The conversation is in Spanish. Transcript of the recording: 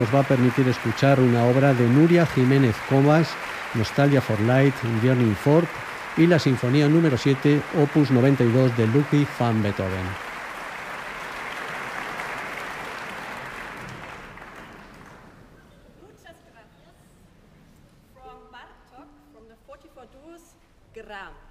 Nos va a permitir escuchar una obra de Nuria Jiménez Cobas, Nostalgia for Light, Yearning Forth, y la Sinfonía número 7, opus 92 de Ludwig van Beethoven. Muchas gracias. From Bartók, from the 44 Duos, Gram.